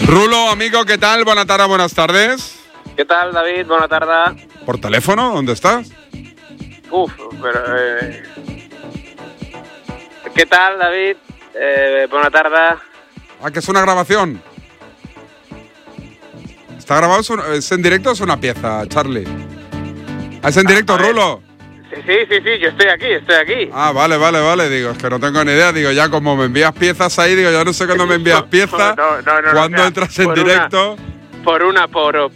Rulo, amigo, ¿qué tal? Buenas tardes, buenas tardes. ¿Qué tal, David? Buena tarde. ¿Por teléfono? ¿Dónde estás? Pero... ¿Qué tal, David? Buena tarde. Ah, que es una grabación. ¿Está grabado? ¿Es en directo o es una pieza, Charlie? ¿Ah, es en directo, Rulo? Sí, yo estoy aquí. Ah, vale. Digo, es que no tengo ni idea. Digo, ya como me envías piezas ahí, digo, yo no sé cuándo me envías piezas. No, cuando o sea, entras en directo. Por una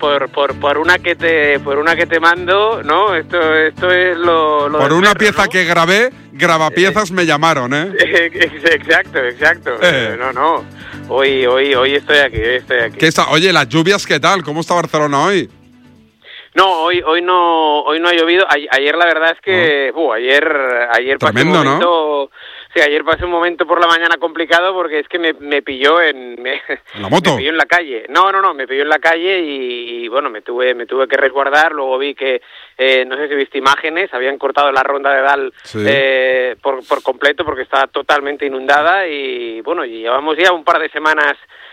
que te mando, ¿no? Esto es lo por una perro, pieza, ¿no? Que gravapiezas me llamaron, ¿eh? Exacto. No. Hoy estoy aquí. Oye, las lluvias, ¿qué tal? ¿Cómo está Barcelona hoy? No, hoy no ha llovido. Ayer la verdad es que ayer pasé tremendo, un momento, ¿no? Sí, ayer pasé un momento por la mañana complicado porque es que me pilló ¿En la moto? Me pilló en la calle. No, me pilló en la calle y bueno, me tuve que resguardar. Luego vi que no sé si viste imágenes, habían cortado la ronda de Dal, sí, por completo porque estaba totalmente inundada y bueno, y llevamos ya un par de semanas.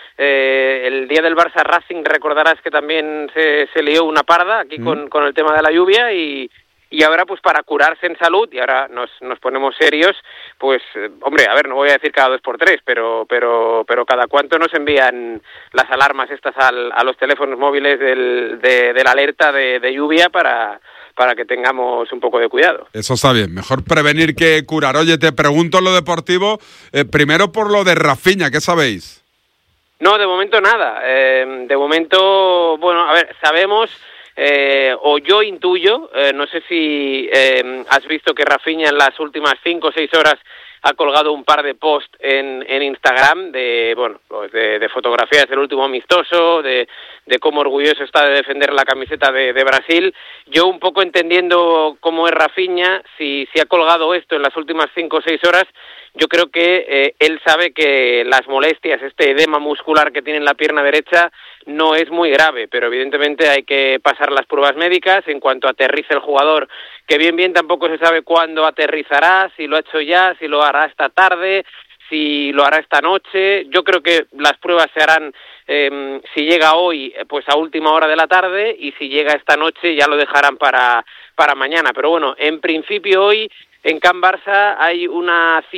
El día del Barça Racing recordarás que también se lió una parda aquí con el tema de la lluvia y ahora pues para curarse en salud, y ahora nos ponemos serios, pues hombre, a ver, no voy a decir cada 2x3, pero cada cuánto nos envían las alarmas estas a los teléfonos móviles de la alerta de lluvia para que tengamos un poco de cuidado. Eso está bien, mejor prevenir que curar. Oye, te pregunto en lo deportivo, primero por lo de Rafinha, ¿qué sabéis? No, de momento nada. De momento, bueno, a ver, sabemos, o yo intuyo, no sé si has visto que Rafinha en las últimas 5 o 6 horas ha colgado un par de posts en Instagram de fotografías del último amistoso, de cómo orgulloso está de defender la camiseta de Brasil. Yo un poco entendiendo cómo es Rafinha, si ha colgado esto en las últimas 5 o 6 horas, yo creo que él sabe que las molestias, este edema muscular que tiene en la pierna derecha no es muy grave, pero evidentemente hay que pasar las pruebas médicas en cuanto aterrice el jugador, que bien tampoco se sabe cuándo aterrizará, si lo ha hecho ya, si lo hará esta tarde, si lo hará esta noche. Yo creo que las pruebas se harán, si llega hoy, pues a última hora de la tarde, y si llega esta noche ya lo dejarán para mañana. Pero bueno, en principio hoy en Can Barça hay una